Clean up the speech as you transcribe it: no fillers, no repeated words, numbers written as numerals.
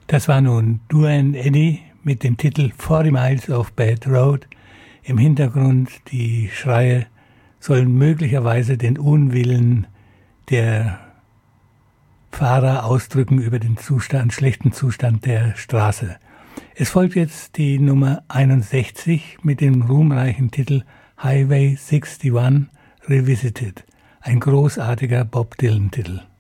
Das war nun Duane Eddy mit dem Titel 40 Miles of Bad Road. Im Hintergrund die Schreie sollen möglicherweise den Unwillen der Fahrer ausdrücken über den schlechten Zustand der Straße. Es folgt jetzt die Nummer 61 mit dem ruhmreichen Titel Highway 61 Revisited, ein großartiger Bob Dylan-Titel.